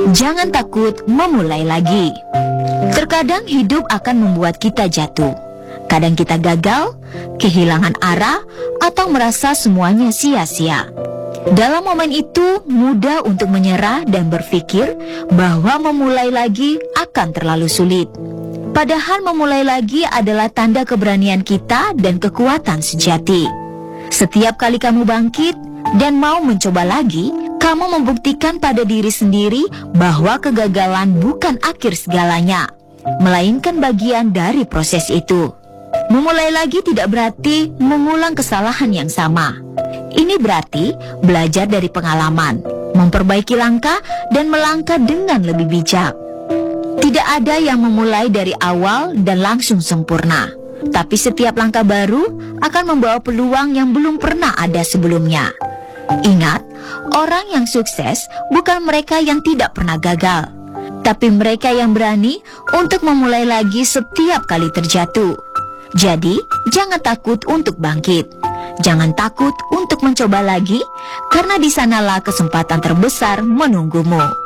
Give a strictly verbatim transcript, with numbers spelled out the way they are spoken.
Jangan takut memulai lagi. Terkadang hidup akan membuat kita jatuh. Kadang kita gagal, kehilangan arah, atau merasa semuanya sia-sia. Dalam momen itu, mudah untuk menyerah dan berpikir bahwa memulai lagi akan terlalu sulit. Padahal memulai lagi adalah tanda keberanian kita dan kekuatan sejati. Setiap kali kamu bangkit dan mau mencoba lagi, kamu membuktikan pada diri sendiri bahwa kegagalan bukan akhir segalanya, melainkan bagian dari proses itu. Memulai lagi tidak berarti mengulang kesalahan yang sama. Ini berarti belajar dari pengalaman, memperbaiki langkah, dan melangkah dengan lebih bijak. Tidak ada yang memulai dari awal dan langsung sempurna. Tapi setiap langkah baru akan membawa peluang yang belum pernah ada sebelumnya. Ingat, orang yang sukses bukan mereka yang tidak pernah gagal, tapi mereka yang berani untuk memulai lagi setiap kali terjatuh. Jadi, jangan takut untuk bangkit. Jangan takut untuk mencoba lagi, karena di sanalah kesempatan terbesar menunggumu.